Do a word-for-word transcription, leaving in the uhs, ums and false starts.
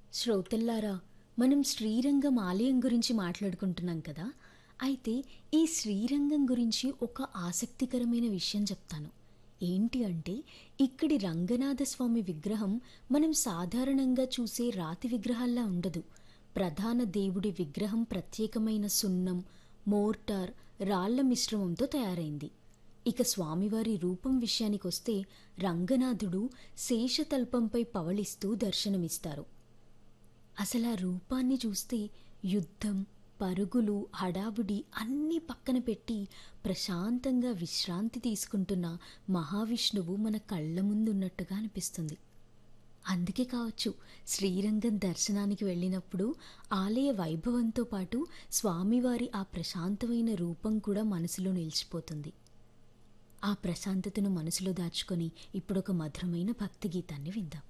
శ్రోతల్లారా, మనం శ్రీరంగం ఆలయం గురించి మాట్లాడుకుంటున్నాం కదా! అయితే ఈ శ్రీరంగం గురించి ఒక ఆసక్తికరమైన విషయం చెప్తాను. ఏంటి అంటే, ఇక్కడి రంగనాథ స్వామి విగ్రహం మనం సాధారణంగా చూసే రాతి విగ్రహాల్లా ఉండదు. ప్రధాన దేవుడి విగ్రహం ప్రత్యేకమైన సున్నం, మోర్టార్, రాళ్ల మిశ్రమంతో తయారైంది. ఇక స్వామివారి రూపం విషయానికొస్తే రంగనాథుడు శేషతల్పంపై పవళిస్తూ దర్శనమిస్తారు. అసలా రూపాన్ని చూస్తే యుద్ధం, పరుగులు, హడావుడి అన్నీ పక్కన పెట్టి ప్రశాంతంగా విశ్రాంతి తీసుకుంటున్న మహావిష్ణువు మన కళ్ళ ముందున్నట్టుగా అనిపిస్తుంది. అందుకే కావచ్చు, శ్రీరంగం దర్శనానికి వెళ్ళినప్పుడు ఆలయ వైభవంతో పాటు స్వామివారి ఆ ప్రశాంతమైన రూపం కూడా మనసులో నిలిచిపోతుంది. ఆ ప్రశాంతతను మనసులో దాచుకొని ఇప్పుడొక మధురమైన భక్తి గీతాన్ని విందాం.